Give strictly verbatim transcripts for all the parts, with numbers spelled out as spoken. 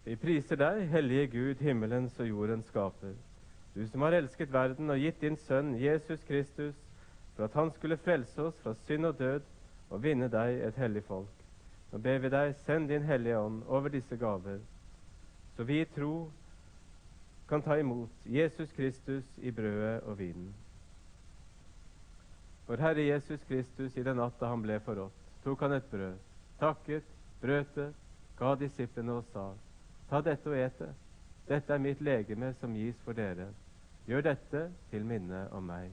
Vi priser deg, hellige Gud, himmelens og jordens skaper. Du som har elsket verden og gitt din sønn, Jesus Kristus, for at han skulle frelse oss fra synd og død og vinne deg et hellig folk. Nå ber vi deg, send din hellige ånd over disse gaver, så vi i tro kan ta imot Jesus Kristus i brødet og vinen. For Herre Jesus Kristus, i den natta han ble forrådt, tok han et brød, takket, brøt det, ga disiplene og sa: Ta dette og et det. Dette er mitt legeme som gis for dere. Gjør dette til minne om meg.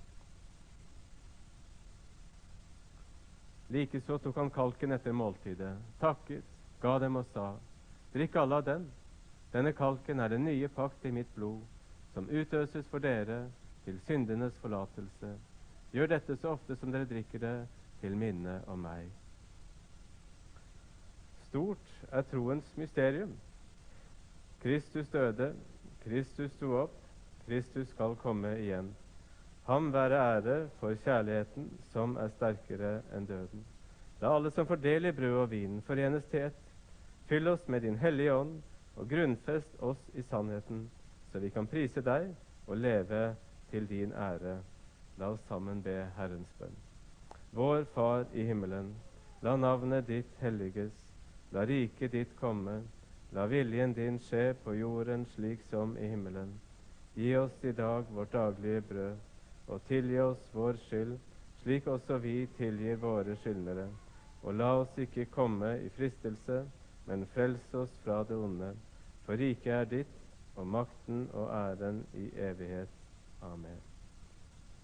Likeså tok han kalken etter måltidet, takket, ga dem og sa: Drikk alle av den. Denne kalken er den nye pakt i mitt blod, som utøses for dere til syndenes forlatelse. Gjør dette så ofte som dere drikker det, til minne om meg. Stort er troens mysterium. Kristus døde, Kristus sto opp, Kristus skal komme igjen. Ham være ære for kjærligheten som er sterkere enn døden. La alle som får del i brød og vin forenes til ett. Fyll oss med din hellige ånd, og grunnfest oss i sannheten, så vi kan prise deg og leve til din ære. La oss sammen be Herrens bønn. Vår Far i himmelen, la navnet ditt helliges, la riket ditt komme, la viljen din skje på jorden slik som i himmelen. Gi oss i dag vårt daglige brød, og tilgi oss vår skyld, slik også vi tilgir våre skyldnere. Og la oss ikke komme i fristelse, men frels oss fra det onde. For riket er ditt, og makten og æren i evighet. Amen.